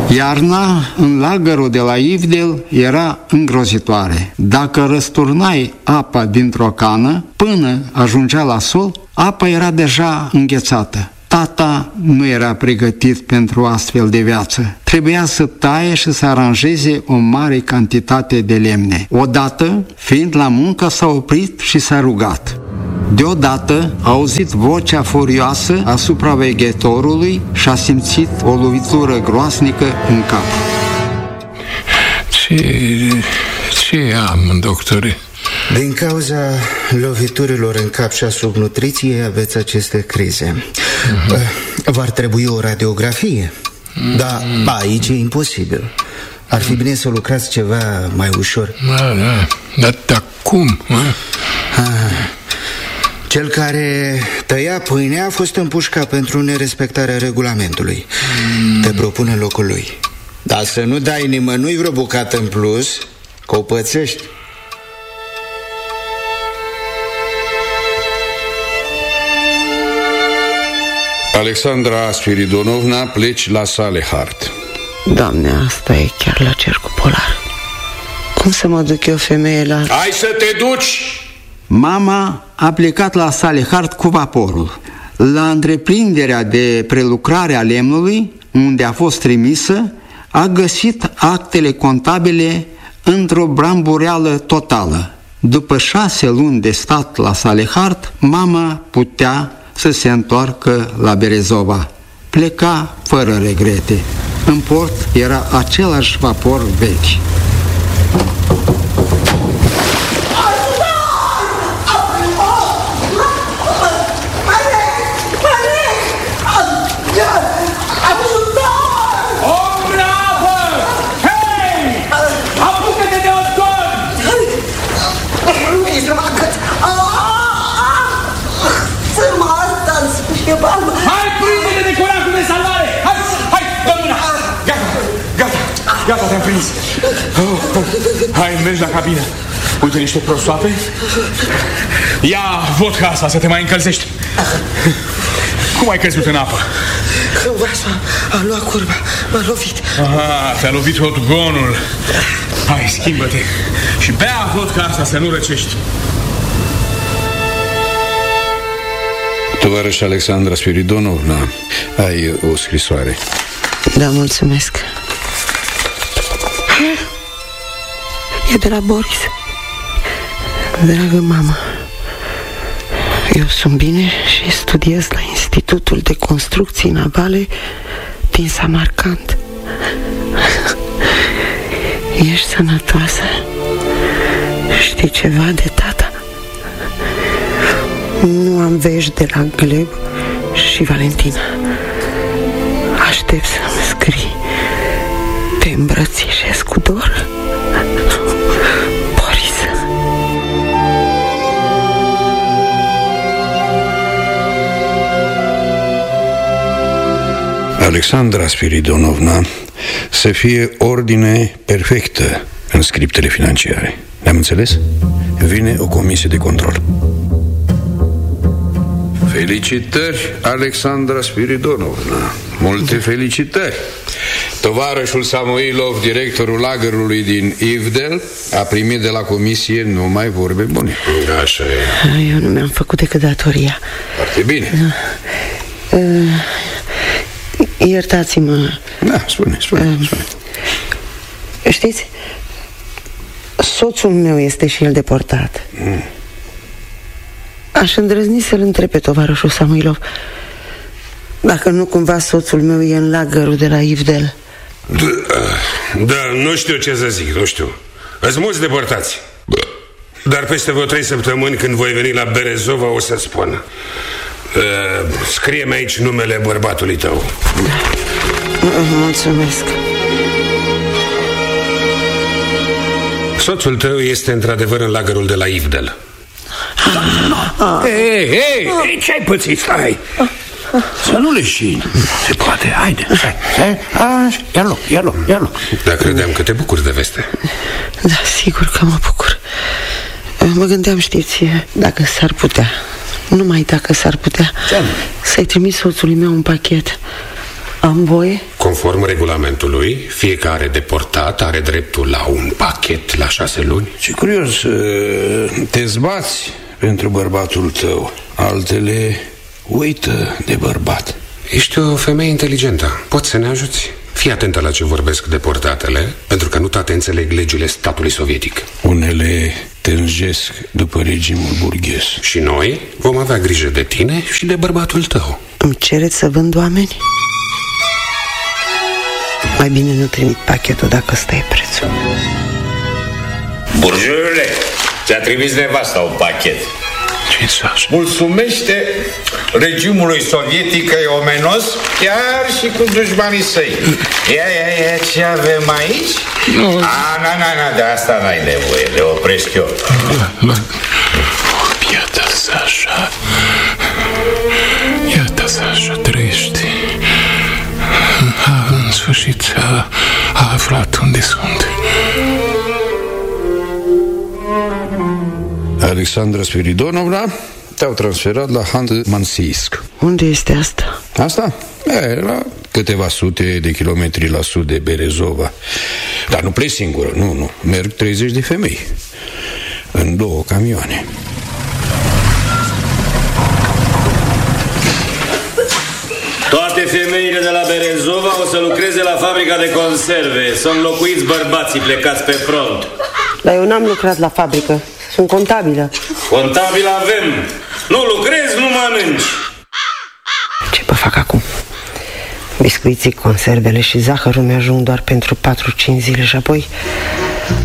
Iarna în lagărul de la Ivdel era îngrozitoare. Dacă răsturnai apa dintr-o cană, până ajungea la sol, apa era deja înghețată. Tata nu era pregătit pentru astfel de viață. Trebuia să taie și să aranjeze o mare cantitate de lemne. Odată, fiind la muncă, s-a oprit și s-a rugat. Deodată a auzit vocea furioasă a supraveghetorului și a simțit o lovitură groasnică în cap. Ce am, doctore? Din cauza loviturilor în cap și a subnutriției aveți aceste crize. V-ar trebui o radiografie, dar aici e imposibil. Ar fi bine să lucrați ceva mai ușor. Dar cum? Cel care tăia pâinea a fost împușcat pentru nerespectarea regulamentului. Te propune locul lui. Dar să nu dai nimănui vreo bucată în plus, că o pățești. Alexandra Spiridonovna, pleci la Salehard. Doamne, asta e chiar la cercul polar. Cum să mă duc eu, femeie, la... Hai să te duci! Mama a plecat la Salehard cu vaporul. La întreprinderea de prelucrare a lemnului, unde a fost trimisă, a găsit actele contabile într-o brambureală totală. După 6 luni de stat la Salehard, mama putea să se întoarcă la Berezova. Pleca fără regrete. În port era același vapor vechi. Gata, te-am prins. Hai, mergi la cabină. Uite niște prosoape. Ia vodka asta să te mai încălzești. Cum ai căzut în apă? Vasul a luat curba, m-a lovit. Te-a lovit otgonul. Hai, schimbă-te și bea vodka asta să nu răcești. Tovarăș Alexandra Spiridonovna, ai o scrisoare. Da, mulțumesc. E de la Boris. Dragă mamă, eu sunt bine și studiez la Institutul de Construcții Navale din Samarkand. Ești sănătoasă? Știi ceva de tata? Nu am vești de la Gleb și Valentina. Aștept să-mi scrii. Te îmbrățișez cu dor. Boris. Alexandra Spiridonovna, să fie ordine perfectă în scriptele financiare. Ne-am înțeles? Vine o comisie de control. Felicitări, Alexandra Spiridonovna. Multe felicitări. Tovarășul Samoilov, directorul lagărului din Ivdel, a primit de la comisie numai vorbe bune. Așa e. Eu nu mi-am făcut decât datoria. Foarte bine. Iertați-mă. Da, spune. Știți, soțul meu este și el deportat. Aș îndrăzni să-l întreb pe tovarășul Samoilov dacă nu cumva soțul meu e în lagărul de la Ivdel. Da, nu știu ce să zic, nu știu. Sunt mulți deportați. Dar peste vreo 3 săptămâni, când voi veni la Berezova, o să-ți spun. Scrie-mi aici numele bărbatului tău. Da. Mulțumesc. Soțul tău este într-adevăr în lagărul de la Ivdel. Hei, ce-ai pățit? Stai! Să nu leșini. Se poate, haide. Ia loc. Dar credeam că te bucuri de veste. Da, sigur că mă bucur. Mă gândeam, știți, dacă s-ar putea, numai dacă s-ar putea, să-i trimis soțului meu un pachet. Am voie? Conform regulamentului, fiecare deportat are dreptul la un pachet la 6 luni. Ce curios, te zbați pentru bărbatul tău, altele uită de bărbat. Ești o femeie inteligentă, poți să ne ajuți. Fii atentă la ce vorbesc deportatele, pentru că nu toate înțeleg legile statului sovietic. Unele tânjesc după regimul burghez. Și noi vom avea grijă de tine și de bărbatul tău. Îmi cereți să vând oameni? Mai bine nu trimit pachetul dacă ăsta e prețul. Burjule, ți-a trimis nevasta un pachet. Ce-i așa? Mulțumește regimului sovietic că e omenos chiar și cu dușmanii săi. Ia, ce avem aici? De asta n-ai nevoie, le opresc eu. Iată Sasha. Iată Sasha, trăiește. În sfârșit a aflat unde sunt. Alexandra Spiridonovna, te-au transferat la Hant-Mansiysk. Unde este asta? Asta? La câteva sute de kilometri la sud de Berezova. Dar nu pleci singură, nu. Merg 30 de femei în 2 camioane. Toate femeile de la Berezova o să lucreze la fabrica de conserve. Sunt înlocuiți bărbații plecați pe front. Dar eu n-am lucrat la fabrică. Sunt contabilă. Contabil avem. Nu lucrezi, nu mănânci. Ce vă fac acum? Biscuiții, conservele și zahărul mi-ajung doar pentru 4-5 zile și apoi